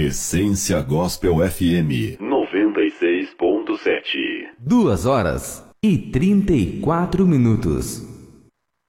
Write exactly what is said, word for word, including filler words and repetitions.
Essência Gospel F M noventa e seis ponto sete. Duas horas e trinta e quatro minutos.